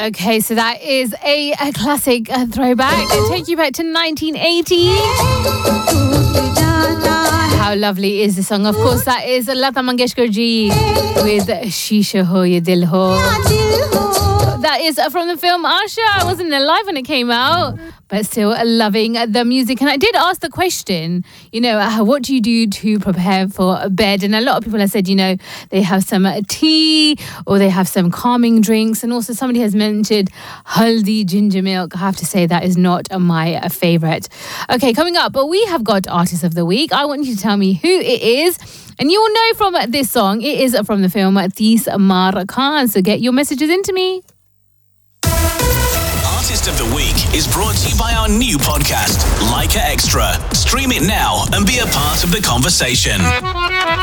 Okay, so that is a classic throwback. Take you back to 1980. How lovely is the song? Of course, that is Lata Mangeshkar ji with Shisha Ho Ye Dil Ho. That is from the film Asha. I wasn't alive when it came out, but still loving the music. And I did ask the question, what do you do to prepare for bed? And a lot of people have said, they have some tea or they have some calming drinks. And also somebody has mentioned haldi, ginger milk. I have to say that is not my favorite. Okay, coming up, we have got Artist of the Week. I want you to tell me who it is. And you will know from this song, it is from the film Tees Maar Khan. So get your messages into me. Artist of the Week is brought to you by our new podcast, Leica Extra. Stream it now and be a part of the conversation.